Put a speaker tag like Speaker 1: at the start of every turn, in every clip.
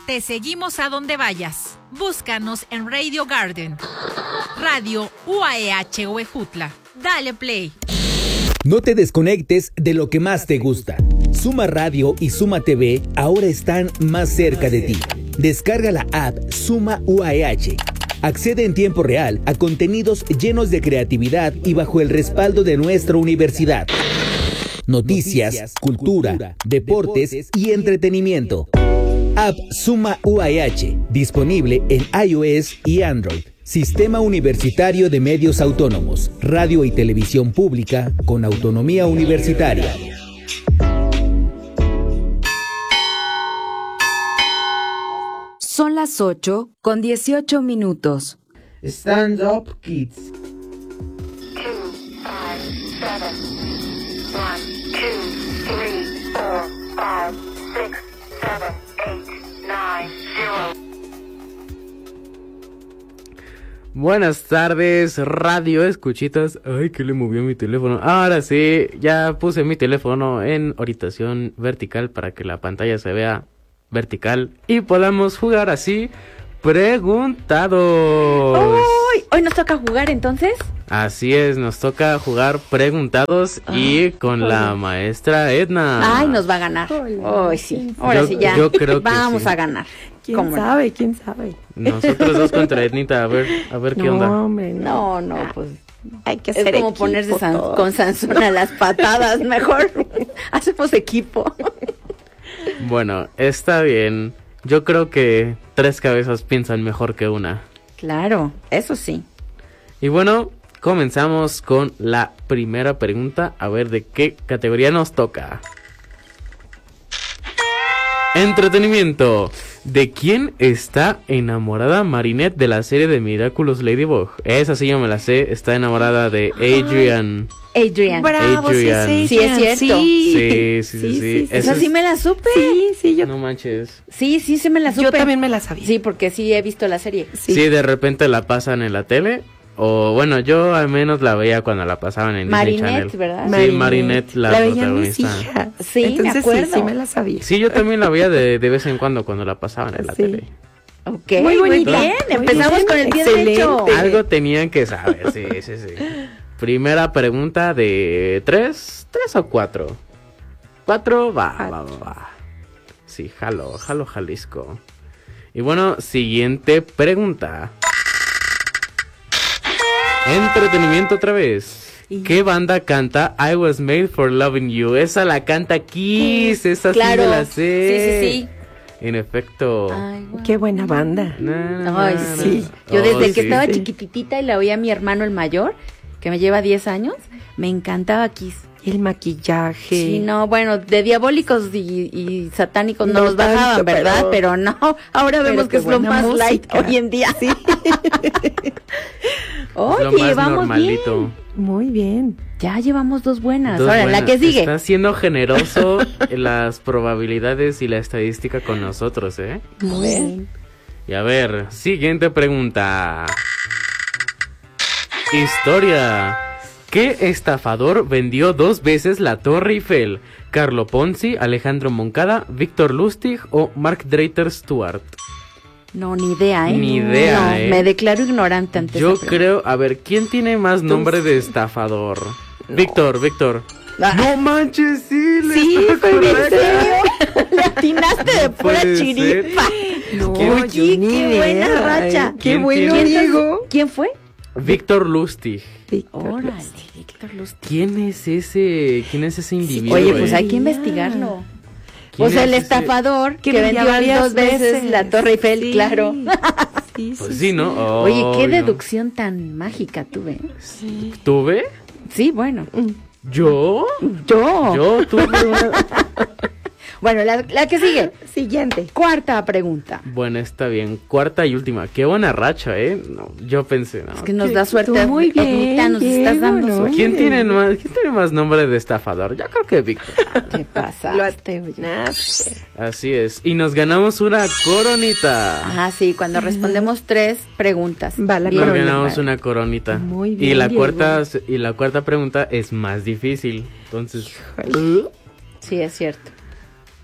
Speaker 1: Te seguimos a donde vayas. Búscanos en Radio Garden, Radio UAEH Huejutla. Dale play.
Speaker 2: No te desconectes de lo que más te gusta. Suma Radio y Suma TV ahora están más cerca de ti. Descarga la app Suma UAEH. Accede en tiempo real a contenidos llenos de creatividad y bajo el respaldo de nuestra universidad. Noticias, cultura, deportes y entretenimiento. App Suma UAEH, disponible en iOS y Android. Sistema Universitario de Medios Autónomos, radio y televisión pública con autonomía universitaria.
Speaker 3: Son las 8:18.
Speaker 4: Stand up, kids.
Speaker 5: 2, 5, 7, 1, 2, 3, 4, 5, 6, 7, 8, 9, 0.
Speaker 6: Buenas tardes, radio escuchitas. Ay, que le movió mi teléfono. Ahora sí, ya puse mi teléfono en orientación vertical para que la pantalla se vea vertical y podamos jugar así. Preguntados.
Speaker 3: Hoy nos toca jugar entonces.
Speaker 6: Así es, nos toca jugar preguntados y con la maestra Edna.
Speaker 3: Ay, nos va a ganar. Hoy sí. Ahora sí ya.
Speaker 6: Yo creo que
Speaker 3: vamos
Speaker 6: sí.
Speaker 3: a ganar.
Speaker 7: ¿Quién sabe? ¿Quién sabe?
Speaker 6: Nosotros dos contra Ednita, a ver qué onda.
Speaker 7: No, hombre,
Speaker 3: No, pues
Speaker 7: hay que
Speaker 3: es
Speaker 7: hacer
Speaker 3: como
Speaker 7: equipo,
Speaker 3: ponerse
Speaker 7: todos.
Speaker 3: con Sansón a las patadas. Mejor hacemos equipo.
Speaker 6: Bueno, está bien. Yo creo que 3 cabezas piensan mejor que una.
Speaker 3: Claro, eso sí.
Speaker 6: Y bueno, comenzamos con la primera pregunta. A ver de qué categoría nos toca. Entretenimiento. ¿De quién está enamorada Marinette de la serie de Miraculous Ladybug? Esa sí yo me la sé. Está enamorada de Adrian.
Speaker 7: Bravo,
Speaker 6: Adrian.
Speaker 3: Sí, es cierto.
Speaker 6: Sí.
Speaker 3: Esa sí me la supe.
Speaker 7: Sí, yo,
Speaker 6: No manches.
Speaker 3: Sí, me la supe.
Speaker 7: yo también me la sabía.
Speaker 3: Sí, porque sí he visto la serie.
Speaker 6: Sí, de repente la pasan en la tele. O bueno, yo al menos la veía cuando la pasaban en Disney
Speaker 3: Marinette,
Speaker 6: Channel.
Speaker 3: ¿verdad?
Speaker 6: Sí, Marinette, la
Speaker 7: veían mis
Speaker 6: protagonista.
Speaker 7: hijas.
Speaker 3: Sí,
Speaker 7: entonces,
Speaker 3: me acuerdo.
Speaker 7: Sí, me la sabía.
Speaker 6: Sí, yo también la veía de vez en cuando la pasaban en la
Speaker 7: Sí.
Speaker 6: tele.
Speaker 3: Ok,
Speaker 7: Muy
Speaker 3: muy
Speaker 7: bonito.
Speaker 3: bien.
Speaker 7: Muy
Speaker 3: Empezamos
Speaker 7: bien,
Speaker 3: con el pie
Speaker 7: excelente.
Speaker 3: derecho.
Speaker 6: Algo tenían que saber, sí. Primera pregunta de 3 o 4. 4, va. Sí, jalo, Jalisco. Y bueno, siguiente pregunta. Entretenimiento otra vez. ¿Qué banda canta I Was Made for Loving You? Esa la canta Kiss, esa
Speaker 3: Claro.
Speaker 6: sí me la sé.
Speaker 3: Sí.
Speaker 6: En efecto.
Speaker 7: Qué buena banda.
Speaker 3: Ay, sí. Yo
Speaker 6: Oh,
Speaker 3: desde que
Speaker 6: sí.
Speaker 3: estaba chiquititita y la oía a mi hermano el mayor, que me lleva 10 años, me encantaba Kiss.
Speaker 7: El maquillaje.
Speaker 3: Sí, no, bueno, de diabólicos y satánicos no
Speaker 7: No
Speaker 3: los bajaban,
Speaker 7: tanto,
Speaker 3: ¿verdad? Pero no, ahora vemos que
Speaker 7: qué
Speaker 3: es lo
Speaker 7: buena
Speaker 3: más
Speaker 7: música.
Speaker 3: light hoy en día. Sí.
Speaker 6: Lo
Speaker 3: Oye,
Speaker 6: más
Speaker 3: vamos
Speaker 6: normalito.
Speaker 3: bien.
Speaker 7: Muy bien.
Speaker 3: Ya llevamos 2 buenas.
Speaker 6: Dos
Speaker 3: Ahora,
Speaker 6: buenas.
Speaker 3: la que sigue.
Speaker 6: Está siendo generoso en las probabilidades y la estadística con nosotros, ¿eh?
Speaker 7: Muy bien.
Speaker 6: Y a ver, siguiente pregunta. Historia. ¿Qué estafador vendió 2 veces la Torre Eiffel? ¿Carlo Ponzi, Alejandro Moncada, Víctor Lustig o Mark Dreiter Stuart?
Speaker 3: No, ni idea, ¿eh?
Speaker 6: Ni idea,
Speaker 3: No,
Speaker 6: ¿eh?
Speaker 3: me declaro ignorante ante
Speaker 6: Yo
Speaker 3: esa pregunta.
Speaker 6: creo, a ver, ¿quién tiene más nombre de estafador?
Speaker 7: No.
Speaker 6: Víctor.
Speaker 3: Ah.
Speaker 6: No manches, sí,
Speaker 3: Sí,
Speaker 6: está
Speaker 3: fue en
Speaker 6: correcto.
Speaker 3: serio. Le atinaste de pura
Speaker 6: puede ser.
Speaker 3: chiripa.
Speaker 7: No,
Speaker 3: Oye,
Speaker 7: yo ni
Speaker 3: qué
Speaker 7: idea,
Speaker 3: buena racha.
Speaker 7: Qué
Speaker 6: ¿Quién
Speaker 7: bueno,
Speaker 6: tiene?
Speaker 7: Diego.
Speaker 3: ¿Quién fue?
Speaker 6: Víctor Lustig.
Speaker 7: Víctor
Speaker 3: Órale,
Speaker 7: Lustig.
Speaker 3: Víctor Lustig.
Speaker 6: ¿Quién es ese individuo?
Speaker 3: Oye, pues hay que
Speaker 7: Ya.
Speaker 3: investigarlo.
Speaker 6: ¿Quién
Speaker 3: O sea,
Speaker 6: es
Speaker 3: el
Speaker 6: ese?
Speaker 3: estafador que
Speaker 7: vendía
Speaker 3: vendió
Speaker 7: varias
Speaker 3: 2 veces la Torre Eiffel,
Speaker 7: Sí.
Speaker 3: claro.
Speaker 7: Sí,
Speaker 6: Pues sí, ¿no?
Speaker 3: Oye, qué
Speaker 6: Obvio.
Speaker 3: deducción tan mágica tuve.
Speaker 7: Sí.
Speaker 6: ¿Tuve?
Speaker 3: Sí, bueno.
Speaker 6: ¿Yo?
Speaker 3: Yo.
Speaker 6: Tuve una...
Speaker 3: Bueno, la que sigue.
Speaker 7: Siguiente.
Speaker 3: Cuarta pregunta.
Speaker 6: Bueno, está bien. Cuarta y última. Qué buena racha, ¿eh? No, yo pensé, no.
Speaker 3: Es que nos da suerte.
Speaker 7: Tú muy bien,
Speaker 3: Ednita, nos estás
Speaker 7: Diego,
Speaker 3: dando
Speaker 7: ¿no?
Speaker 3: suerte.
Speaker 6: ¿Quién tiene más nombre de estafador? Yo creo que Víctor.
Speaker 3: ¿Qué pasa?
Speaker 7: Lo atinaste.
Speaker 6: Así es. Y nos ganamos una coronita.
Speaker 3: Ajá, sí, cuando respondemos 3 preguntas.
Speaker 7: Va la
Speaker 3: Bien.
Speaker 6: Nos
Speaker 7: coronita.
Speaker 6: ganamos una coronita.
Speaker 7: Muy bien,
Speaker 6: Y la
Speaker 7: Diego.
Speaker 6: cuarta pregunta es más difícil. Entonces,
Speaker 3: Sí, es cierto.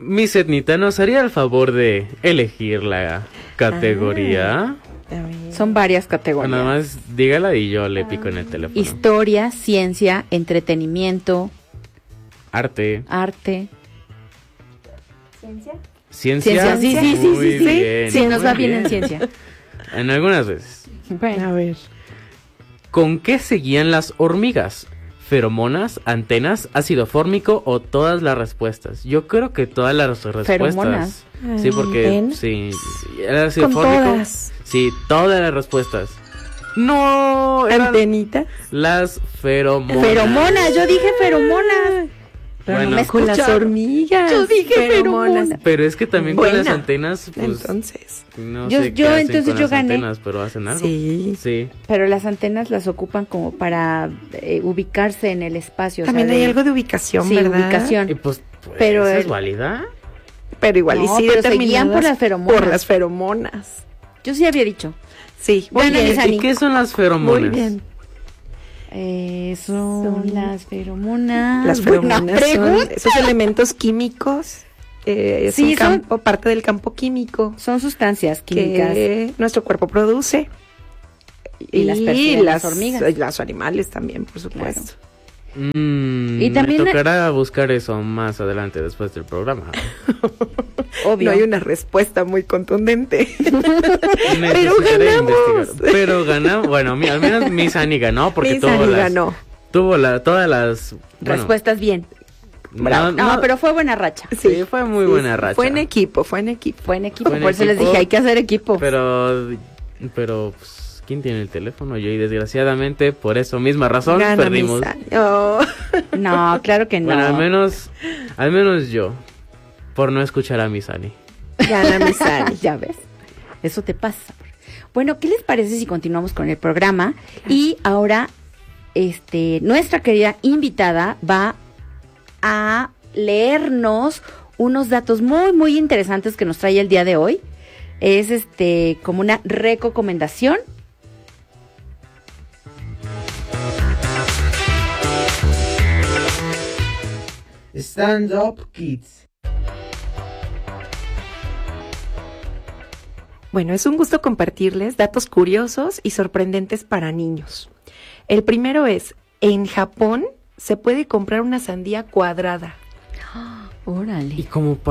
Speaker 6: Miss Etnita, ¿nos haría el favor de elegir la categoría?
Speaker 7: A ver.
Speaker 3: Son varias categorías.
Speaker 6: Nada más dígala y yo le pico en el teléfono.
Speaker 3: Historia, ciencia, entretenimiento,
Speaker 6: Arte.
Speaker 3: arte.
Speaker 6: Ciencia.
Speaker 3: Ciencia, sí, sí, sí,
Speaker 6: Muy
Speaker 3: sí, sí.
Speaker 6: bien,
Speaker 3: Sí, nos
Speaker 6: muy
Speaker 3: va bien en ciencia.
Speaker 6: En algunas veces.
Speaker 3: Bueno,
Speaker 7: A ver.
Speaker 6: ¿Con qué seguían las hormigas? ¿Feromonas, antenas, ácido fórmico o todas las respuestas? Yo creo que todas las respuestas.
Speaker 3: Feromonas.
Speaker 6: Sí, porque
Speaker 7: ¿Ven?
Speaker 6: sí, el ácido
Speaker 7: Con
Speaker 6: fórmico.
Speaker 7: todas.
Speaker 6: Sí, todas las respuestas. No, eran
Speaker 7: Antenita.
Speaker 6: las feromonas.
Speaker 3: feromonas, yo dije feromonas. Pero
Speaker 6: Bueno,
Speaker 3: no me
Speaker 7: Con las
Speaker 3: escucharon.
Speaker 7: hormigas.
Speaker 3: Yo dije feromonas.
Speaker 6: Pero es que también con las
Speaker 7: Buena.
Speaker 6: antenas, pues,
Speaker 7: Entonces.
Speaker 6: no
Speaker 3: Yo-
Speaker 6: sé
Speaker 3: yo,
Speaker 6: qué hacen
Speaker 3: entonces
Speaker 6: con
Speaker 3: yo
Speaker 6: las
Speaker 3: gané.
Speaker 6: antenas, pero hacen algo.
Speaker 7: Sí.
Speaker 6: Sí.
Speaker 3: Pero las antenas las ocupan como para ubicarse en el espacio. o sea,
Speaker 7: También hay algo de ubicación,
Speaker 3: sí,
Speaker 7: ¿verdad?
Speaker 3: ubicación.
Speaker 6: Y pues,
Speaker 3: Pero
Speaker 6: ¿esa es
Speaker 3: el-
Speaker 6: válida?
Speaker 7: Pero igual y
Speaker 3: No,
Speaker 7: sí
Speaker 3: pero se guían por
Speaker 7: determinadas
Speaker 3: las feromonas.
Speaker 7: Por las feromonas.
Speaker 3: Yo sí había dicho.
Speaker 7: Sí, muy
Speaker 3: Gana
Speaker 7: bien.
Speaker 3: mis Ani.
Speaker 6: ¿Y qué son las feromonas?
Speaker 7: Muy bien.
Speaker 3: Son las feromonas.
Speaker 7: Las
Speaker 3: Buena
Speaker 7: feromonas son
Speaker 3: pregunta.
Speaker 7: esos elementos químicos. Es
Speaker 3: Sí,
Speaker 7: un campo, parte del campo químico
Speaker 3: Son sustancias químicas.
Speaker 7: que nuestro cuerpo produce.
Speaker 3: Y las perciben las hormigas.
Speaker 7: Y los animales también, por supuesto.
Speaker 3: Y también
Speaker 6: me tocará buscar eso más adelante después del programa.
Speaker 3: Obvio.
Speaker 7: No hay una respuesta muy contundente.
Speaker 6: Necesitaré
Speaker 7: ganamos.
Speaker 6: investigar. Pero ganamos. Bueno, al menos Miss Annie ganó porque
Speaker 7: Miss Annie ganó.
Speaker 6: tuvo todas las bueno,
Speaker 3: Respuestas bien.
Speaker 6: no,
Speaker 3: No, pero fue buena racha.
Speaker 6: sí, fue muy
Speaker 7: Sí,
Speaker 6: buena
Speaker 7: sí,
Speaker 6: racha.
Speaker 7: Fue en equipo, fue en equipo.
Speaker 3: Fue en equipo.
Speaker 6: Fue en
Speaker 3: Por eso les
Speaker 6: equipo.
Speaker 3: dije, hay que hacer equipo.
Speaker 6: Pero pues, ¿quién tiene el teléfono? Yo, y desgraciadamente por esa misma razón
Speaker 7: Gana
Speaker 6: perdimos.
Speaker 7: Miss Annie. Oh.
Speaker 3: No, claro que no.
Speaker 6: Bueno, al menos yo por no escuchar a Miss Annie.
Speaker 7: Gana Miss Annie.
Speaker 3: Ya ves. Eso te pasa. Bueno, ¿qué les parece si continuamos con el programa? Y ahora, nuestra querida invitada va a leernos unos datos muy, muy interesantes que nos trae el día de hoy. Es como una recomendación.
Speaker 4: Stand Up Kids.
Speaker 7: Bueno, es un gusto compartirles datos curiosos y sorprendentes para niños. El primero es, en Japón se puede comprar una sandía cuadrada.
Speaker 6: ¿Y
Speaker 3: Órale.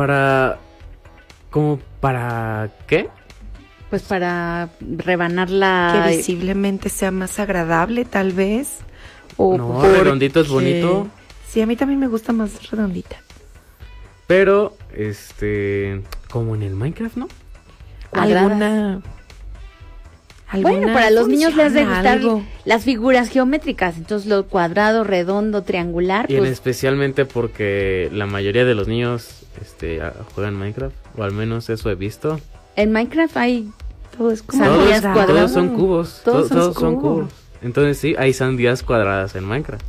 Speaker 6: como para qué?
Speaker 3: Pues para rebanarla.
Speaker 7: Que visiblemente sea más agradable, tal vez. O
Speaker 6: No,
Speaker 7: porque-
Speaker 6: redondito es bonito.
Speaker 7: Sí, a mí también me gusta más redondita.
Speaker 6: Pero como en el Minecraft, ¿no?
Speaker 3: Cuadradas. Bueno,
Speaker 7: ¿Alguna
Speaker 3: para los niños les debe
Speaker 7: función,
Speaker 3: gustar
Speaker 7: algo?
Speaker 3: las figuras geométricas, entonces lo cuadrado, redondo, triangular,
Speaker 6: Y
Speaker 3: pues
Speaker 6: especialmente porque la mayoría de los niños juegan Minecraft, o al menos eso he visto.
Speaker 3: en Minecraft hay
Speaker 7: Todo es como
Speaker 3: Sandías
Speaker 7: cuadrado.
Speaker 3: cuadradas.
Speaker 6: Todos son cubos.
Speaker 3: Todos
Speaker 6: Todos
Speaker 3: son
Speaker 6: son cubos. Entonces sí, hay sandías cuadradas en Minecraft.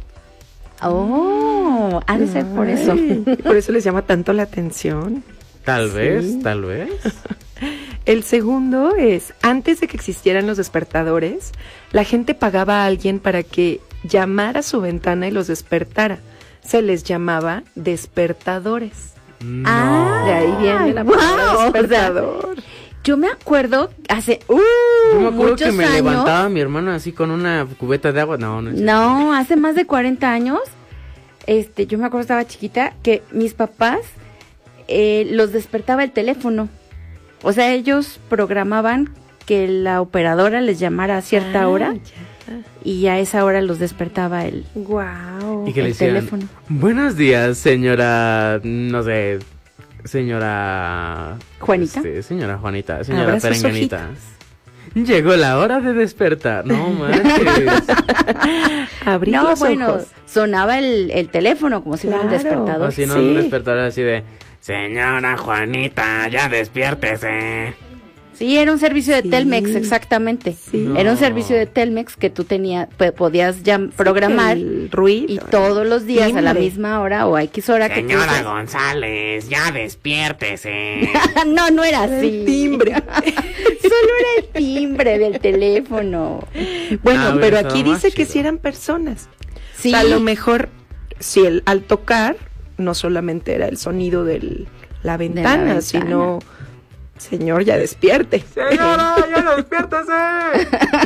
Speaker 3: ha de ser por eso.
Speaker 7: Ay, por eso les llama tanto la atención.
Speaker 6: Tal
Speaker 7: Sí.
Speaker 6: vez.
Speaker 7: El segundo es, antes de que existieran los despertadores, la gente pagaba a alguien para que llamara a su ventana y los despertara. Se les llamaba despertadores.
Speaker 3: Ah,
Speaker 7: De ahí viene la
Speaker 3: guau,
Speaker 7: palabra
Speaker 3: o sea,
Speaker 7: despertador.
Speaker 3: Yo me acuerdo hace
Speaker 6: Yo me acuerdo
Speaker 3: muchos
Speaker 6: que me
Speaker 3: años.
Speaker 6: levantaba mi hermano así con una cubeta de agua. No es cierto.
Speaker 3: No, hace más de 40 años. Yo me acuerdo, estaba chiquita, que mis papás los despertaba el teléfono. O sea, ellos programaban que la operadora les llamara a cierta hora y a esa hora los despertaba el
Speaker 7: Wow.
Speaker 6: Y que le
Speaker 3: el
Speaker 6: decían,
Speaker 3: teléfono.
Speaker 6: buenos días, señora, no sé, señora...
Speaker 3: ¿Juanita?
Speaker 6: Señora Juanita, señora
Speaker 7: Abra sus
Speaker 6: Perenganita. Llegó la hora de despertar. No manches.
Speaker 7: Abrir
Speaker 3: No,
Speaker 7: los
Speaker 3: bueno,
Speaker 7: ojos.
Speaker 3: sonaba el teléfono como si fuera un
Speaker 7: Claro.
Speaker 3: despertador.
Speaker 6: O si no,
Speaker 7: Sí.
Speaker 6: un despertar así de... Señora Juanita, ya despiértese.
Speaker 3: Sí, era un servicio de
Speaker 7: Sí.
Speaker 3: Telmex, exactamente.
Speaker 7: Sí.
Speaker 3: Era un
Speaker 6: No.
Speaker 3: servicio de Telmex que tú podías programar
Speaker 7: El ruido.
Speaker 3: y todos los días a la
Speaker 7: timbre.
Speaker 3: misma hora o a X hora que tú
Speaker 6: Señora
Speaker 3: decías.
Speaker 6: González, ya despiértese.
Speaker 3: No era así.
Speaker 7: El timbre.
Speaker 3: Solo era el timbre del teléfono.
Speaker 7: Bueno,
Speaker 6: Ah,
Speaker 7: pero
Speaker 6: estaba
Speaker 7: aquí
Speaker 6: más
Speaker 7: dice que
Speaker 6: chido.
Speaker 7: si eran personas.
Speaker 3: Sí.
Speaker 7: O sea, a lo mejor, si al tocar, no solamente era el sonido del la ventana, si no, señor, ya despierte.
Speaker 6: ¡Señora, ya despiértese!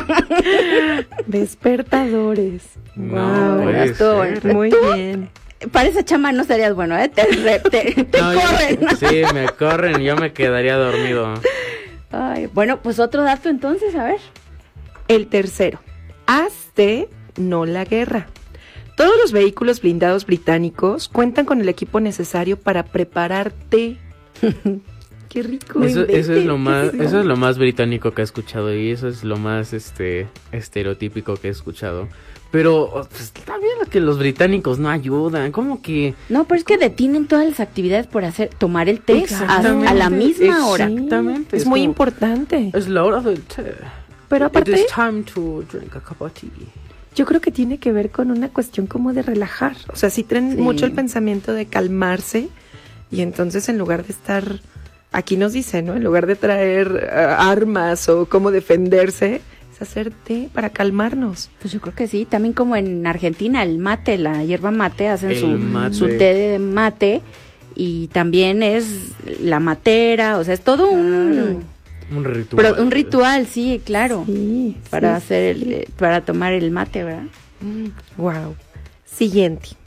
Speaker 7: Despertadores.
Speaker 6: No
Speaker 7: Guau,
Speaker 6: puede
Speaker 3: estuvo
Speaker 6: ser.
Speaker 7: muy bien.
Speaker 3: Para esa chamba no serías bueno, ¿eh? Te
Speaker 6: No,
Speaker 3: corren.
Speaker 6: sí, me corren, yo me quedaría dormido.
Speaker 3: Ay, bueno, pues otro dato entonces, a ver.
Speaker 7: El tercero, hazte no la guerra. Todos los vehículos blindados británicos cuentan con el equipo necesario para prepararte. Qué rico.
Speaker 6: Eso es lo más británico que he escuchado y eso es lo más estereotípico que he escuchado. Pero pues, también que los británicos no ayudan, como que
Speaker 3: No, pero es que detienen todas las actividades por tomar el té
Speaker 6: Exactamente,
Speaker 3: a la misma hora.
Speaker 6: exactamente.
Speaker 7: Es muy
Speaker 6: como-
Speaker 7: importante.
Speaker 6: Es la hora del té.
Speaker 7: Pero
Speaker 6: It
Speaker 7: aparte,
Speaker 6: is time to drink a cup of tea.
Speaker 7: yo creo que tiene que ver con una cuestión como de relajar. O sea, sí traen
Speaker 3: Sí.
Speaker 7: mucho el pensamiento de calmarse y entonces en lugar de estar, aquí nos dice, ¿no? En lugar de traer armas o cómo defenderse, es hacer té para calmarnos.
Speaker 3: Pues yo creo que sí, también como en Argentina, el mate, la hierba mate, hacen
Speaker 6: El mate.
Speaker 3: su té de mate y también es la matera, o sea, es todo
Speaker 6: Un ritual.
Speaker 3: un ritual, sí, claro,
Speaker 7: Sí,
Speaker 3: para
Speaker 7: sí,
Speaker 3: hacer
Speaker 7: sí.
Speaker 3: para tomar el mate, ¿verdad?
Speaker 7: Wow. Siguiente.